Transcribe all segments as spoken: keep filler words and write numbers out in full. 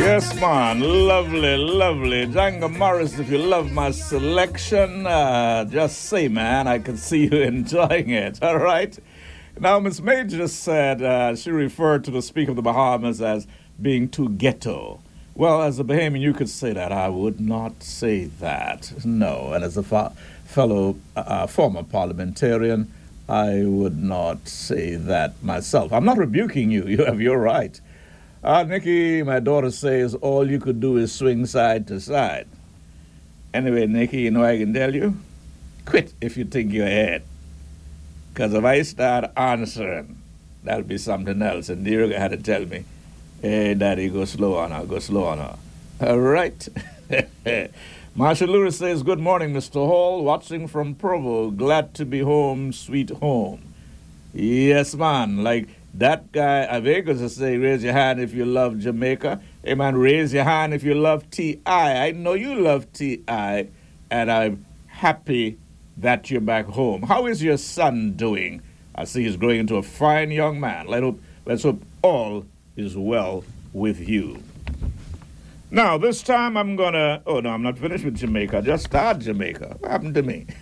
Yes, man. Lovely, lovely. Django Morris, if you love my selection, uh, just say, man, I can see you enjoying it. All right? Now, Miss May just said uh, she referred to the Speaker of the Bahamas as being too ghetto. Well, as a Bahamian, you could say that. I would not say that. No. And as a fa- fellow uh, former parliamentarian, I would not say that myself. I'm not rebuking you. You have your right. Uh, Nikki, my daughter says all you could do is swing side to side. Anyway, Nikki, you know I can tell you? Quit if you think you're ahead. Because if I start answering, that'll be something else. And Deirdre had to tell me, hey, Daddy, go slow on her, go slow on her. All right. Marshall Lewis says, good morning, Mister Hall, watching from Provo. Glad to be home, sweet home. Yes, man, like... That guy, Avegas, to say, raise your hand if you love Jamaica. Hey, man, raise your hand if you love T I. I know you love T I, and I'm happy that you're back home. How is your son doing? I see he's growing into a fine young man. Let's hope, let's hope all is well with you. Now, this time I'm going to... Oh, no, I'm not finished with Jamaica. I just started Jamaica. What happened to me?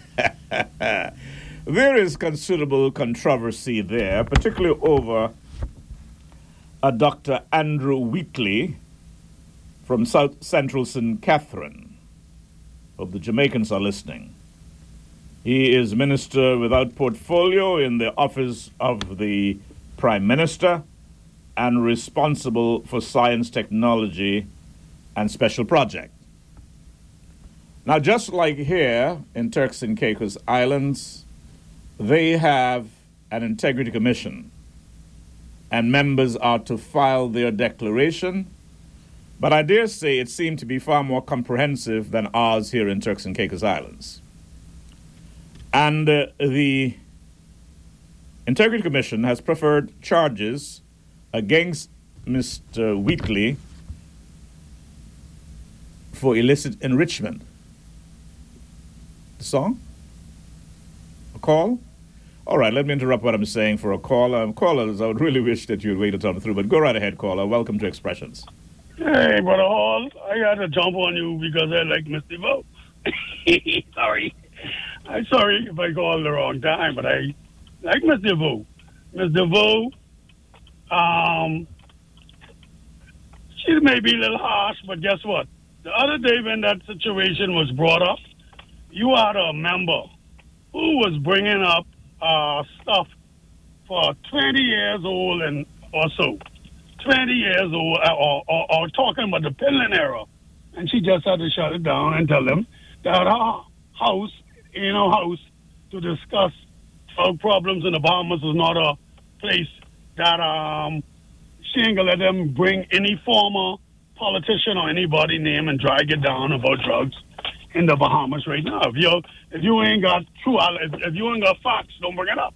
There is considerable controversy there, particularly over a Doctor Andrew Wheatley from South Central Saint Catherine. Hope the Jamaicans are listening. He is minister without portfolio in the office of the Prime Minister and responsible for science, technology, and special project. Now, just like here in Turks and Caicos Islands, they have an integrity commission, and members are to file their declaration, but I dare say it seemed to be far more comprehensive than ours here in Turks and Caicos Islands. And uh, the Integrity Commission has preferred charges against Mister Wheatley for illicit enrichment. The song? A call? All right, let me interrupt what I'm saying for a caller. Um, callers, I would really wish that you'd wait until I'm through, but go right ahead, caller. Welcome to Expressions. Hey, Brother Hall, I had to jump on you because I like Miss DeVoe. Sorry. I'm sorry if I called the wrong time, but I like Miss DeVoe. Miss DeVoe, um, she may be a little harsh, but guess what? The other day when that situation was brought up, you had a member who was bringing up uh, stuff for twenty years old and or so, twenty years old, or, or, or talking about the Penland era, and she just had to shut it down and tell them that her house, in her house, to discuss drug problems in the Bahamas is not a place that um, she ain't gonna let them bring any former politician or anybody name and drag it down about drugs in the Bahamas right now. If you if you ain't got true, if, if you ain't got facts, don't bring it up.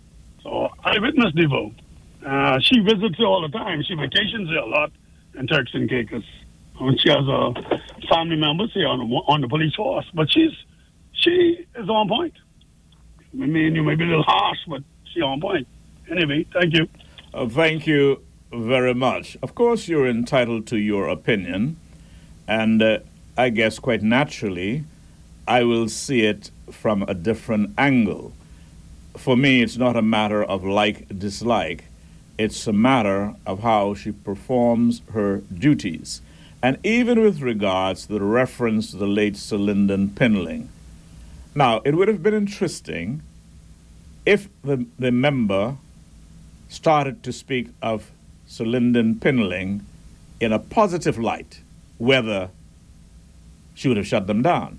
So I witnessed Devo. Uh, she visits here all the time. She vacations here a lot in Turks and Caicos. And she has uh, family members here on the, on the police force. But she's she is on point. I mean, you may be a little harsh, but she's on point. Anyway, thank you. Uh, thank you very much. Of course, you're entitled to your opinion, and uh, I guess quite naturally, I will see it from a different angle. For me, it's not a matter of like-dislike. It's a matter of how she performs her duties. And even with regards to the reference to the late Sir Lyndon Pinling. Now, it would have been interesting if the, the member started to speak of Sir Lyndon Pinling in a positive light, whether she would have shut them down.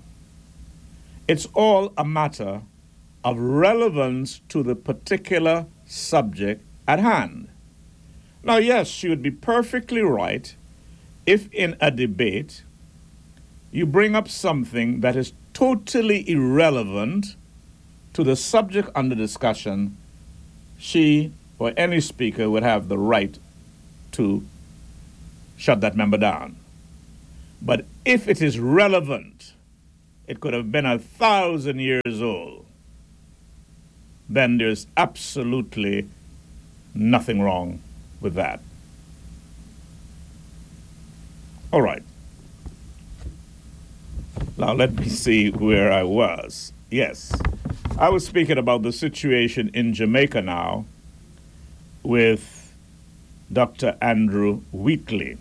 It's all a matter of relevance to the particular subject at hand. Now, yes, she would be perfectly right if in a debate you bring up something that is totally irrelevant to the subject under discussion. She or any speaker would have the right to shut that member down. But if it is relevant, it could have been a thousand years old, then there's absolutely nothing wrong with that. All right. Now let me see where I was. Yes. I was speaking about the situation in Jamaica now with Doctor Andrew Wheatley.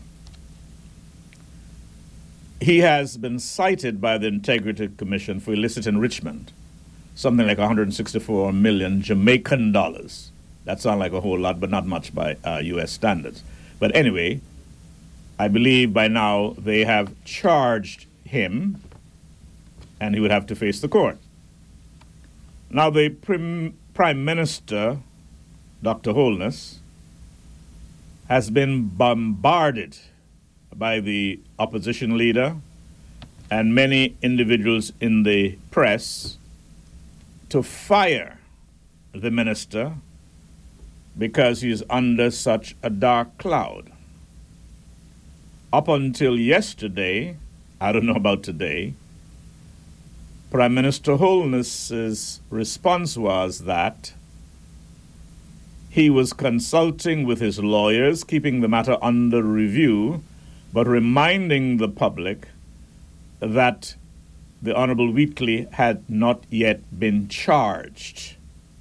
He has been cited by the Integrity Commission for illicit enrichment, something like one hundred sixty-four million Jamaican dollars. That sounds like a whole lot, but not much by uh, U S standards. But anyway, I believe by now they have charged him, and he would have to face the court. Now, the Prim- Prime Minister, Doctor Holness, has been bombarded by the opposition leader and many individuals in the press to fire the minister because he is under such a dark cloud. Up until yesterday, I don't know about today, Prime Minister Holness's response was that he was consulting with his lawyers, keeping the matter under review, but reminding the public that the Honorable Wheatley had not yet been charged.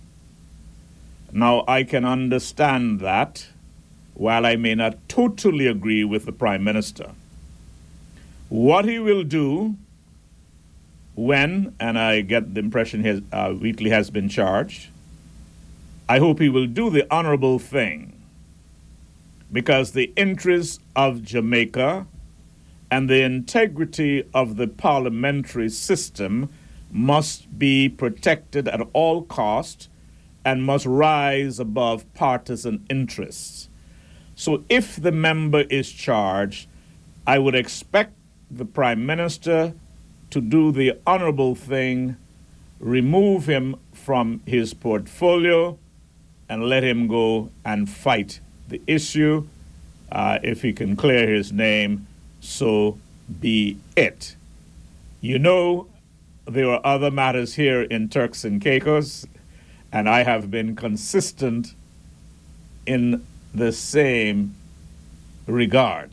Now, I can understand that, while I may not totally agree with the Prime Minister. What he will do when, and I get the impression his, uh, Wheatley has been charged, I hope he will do the honorable thing, because the interests of Jamaica and the integrity of the parliamentary system must be protected at all costs and must rise above partisan interests. So if the member is charged, I would expect the Prime Minister to do the honorable thing, remove him from his portfolio, and let him go and fight the issue. Uh, if he can clear his name, so be it. You know, there are other matters here in Turks and Caicos, and I have been consistent in the same regard.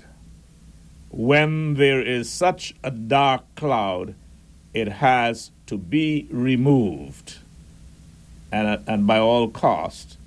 When there is such a dark cloud, it has to be removed. And, and by all costs,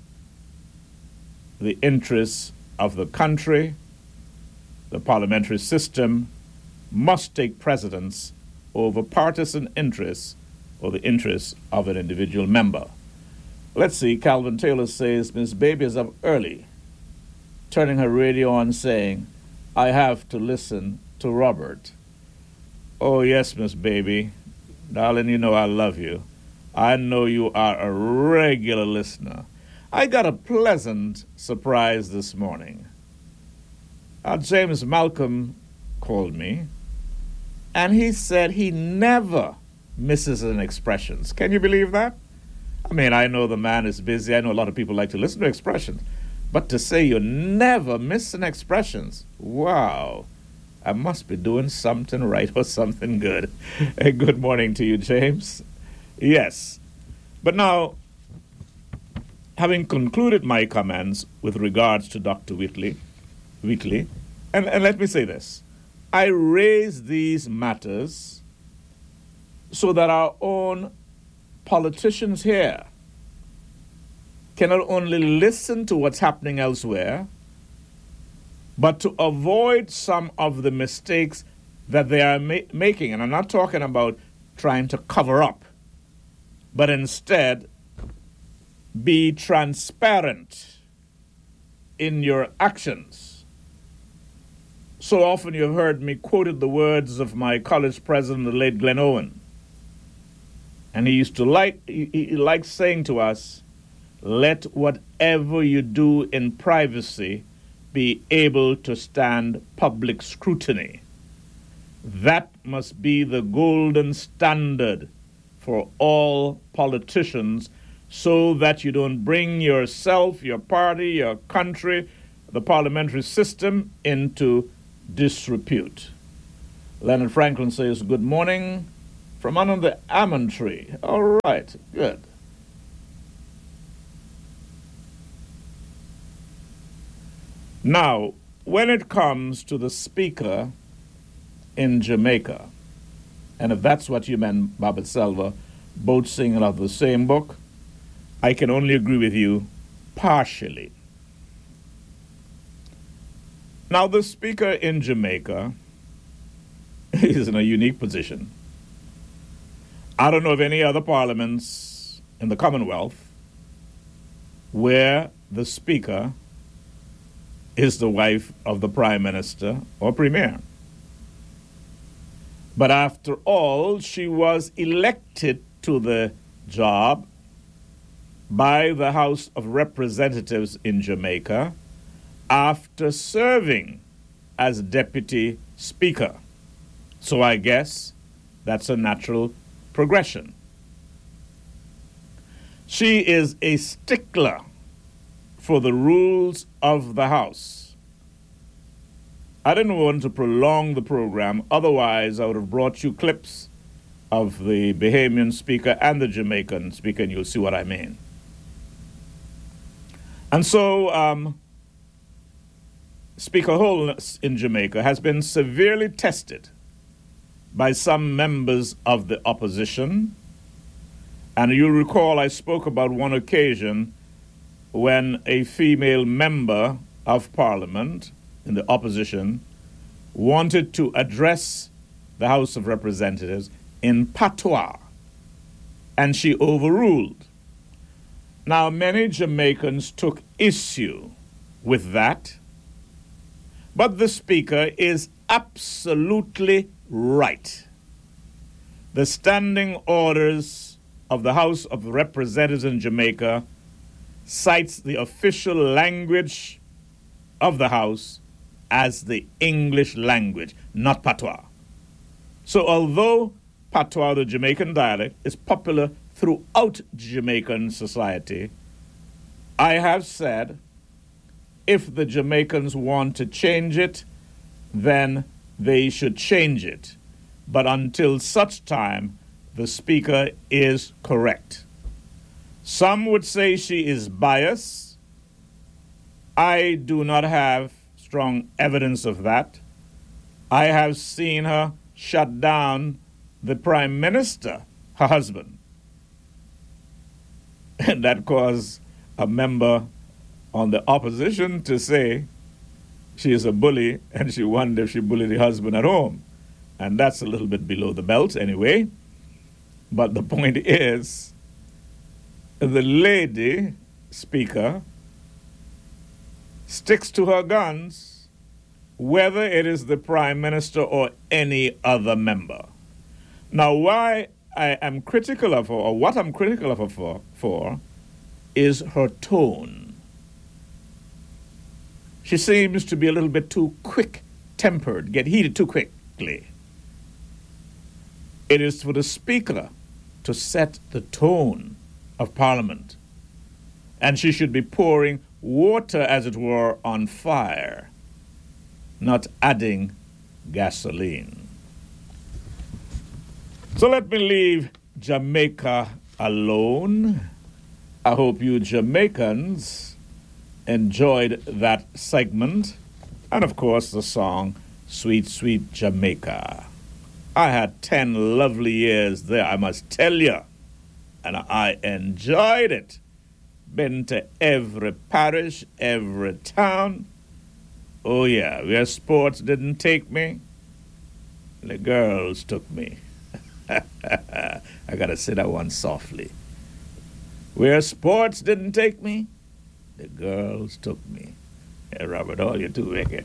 the interests of the country, the parliamentary system, must take precedence over partisan interests or the interests of an individual member. Let's see, Calvin Taylor says, Miss Baby is up early, turning her radio on saying, I have to listen to Robert. Oh, yes, Miss Baby. Darling, you know I love you. I know you are a regular listener. I got a pleasant surprise this morning. Uh, James Malcolm called me, and he said he never misses an expressions. Can you believe that? I mean, I know the man is busy. I know a lot of people like to listen to expressions. But to say you never miss an expressions, wow, I must be doing something right or something good. Hey, good morning to you, James. Yes. But now, having concluded my comments with regards to Doctor Wheatley, Wheatley, and, and let me say this. I raise these matters so that our own politicians here can not only listen to what's happening elsewhere, but to avoid some of the mistakes that they are ma- making. And I'm not talking about trying to cover up, but instead be transparent in your actions. So often you've heard me quoted the words of my college president, the late Glenn Owen. And he used to like, he, he liked saying to us, let whatever you do in privacy be able to stand public scrutiny. That must be the golden standard for all politicians, so that you don't bring yourself, your party, your country, the parliamentary system into disrepute. Leonard Franklin says, good morning from under the almond tree. All right, good. Now, when it comes to the Speaker in Jamaica. And if that's what you meant, Baba Selva, both singing out of the same book, I can only agree with you partially. Now, the speaker in Jamaica is in a unique position. I don't know of any other parliaments in the Commonwealth where the speaker is the wife of the prime minister or premier. But after all, she was elected to the job by the House of Representatives in Jamaica after serving as deputy speaker. So I guess that's a natural progression. She is a stickler for the rules of the House. I didn't want to prolong the program, otherwise I would have brought you clips of the Bahamian speaker and the Jamaican speaker, and you'll see what I mean. And so, um, Speaker Holness in Jamaica has been severely tested by some members of the opposition. And you'll recall I spoke about one occasion when a female member of Parliament in the opposition wanted to address the House of Representatives in patois, and she overruled. Now, many Jamaicans took issue with that, but the Speaker is absolutely right. The standing orders of the House of Representatives in Jamaica cites the official language of the House as the English language, not patois. So although patois, the Jamaican dialect, is popular throughout Jamaican society, I have said if the Jamaicans want to change it, then they should change it. But until such time, the Speaker is correct. Some would say she is biased. I do not have strong evidence of that. I have seen her shut down the Prime Minister, her husband. And that caused a member on the opposition to say she is a bully, and she wondered if she bullied the husband at home. And that's a little bit below the belt anyway. But the point is, the lady speaker sticks to her guns, whether it is the Prime Minister or any other member. Now, why I am critical of her, or what I'm critical of her for, for is her tone. She seems to be a little bit too quick-tempered, get heated too quickly. It is for the Speaker to set the tone of Parliament, and she should be pouring water, as it were, on fire, not adding gasoline. So let me leave Jamaica alone. I hope you Jamaicans enjoyed that segment, and of course the song Sweet, Sweet Jamaica. I had ten lovely years there, I must tell you, and I enjoyed it. Been to every parish, every town. Oh yeah, where sports didn't take me, the girls took me. I gotta say that one softly. Where sports didn't take me, the girls took me. Hey, Robert, all you're too wicked.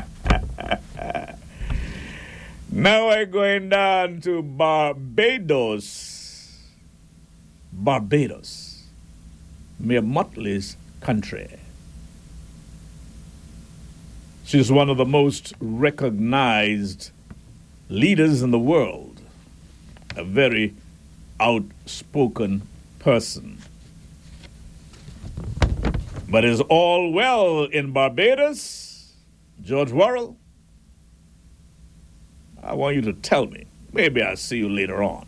Now we're going down to Barbados. Barbados. Mayor Motley's country. She's one of the most recognized leaders in the world. A very outspoken person. But is all well in Barbados, George Worrell? I want you to tell me. Maybe I'll see you later on.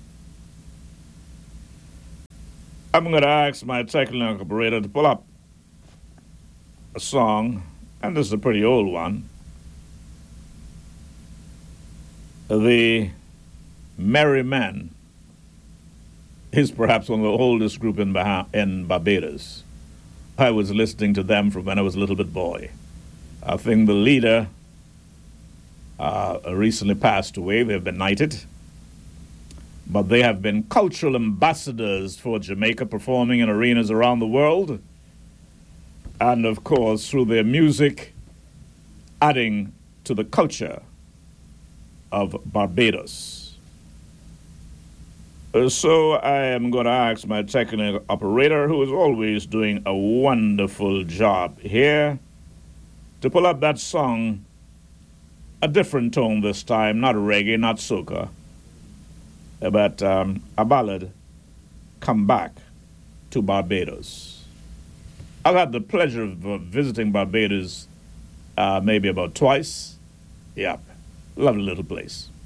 I'm going to ask my technical operator to pull up a song, and this is a pretty old one. The Merry Men is perhaps one of the oldest group in, bah- in Barbados. I was listening to them from when I was a little bit boy. I think the leader uh, recently passed away. They've been knighted. But they have been cultural ambassadors for Jamaica, performing in arenas around the world. And, of course, through their music, adding to the culture of Barbados. Uh, So I am going to ask my technical operator, who is always doing a wonderful job here, to pull up that song, a different tone this time, not reggae, not soca, but um, a ballad, Come Back to Barbados. I've had the pleasure of uh, visiting Barbados uh, maybe about twice. Yep, lovely little place.